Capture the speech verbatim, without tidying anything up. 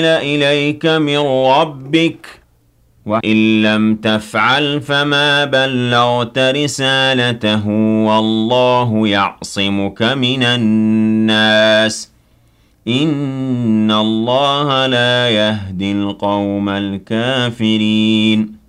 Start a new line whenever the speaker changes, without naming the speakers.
إليك من ربك وإن لم تفعل فما بلغت رسالته والله يعصمك من الناس إن الله لا يهدي القوم الكافرين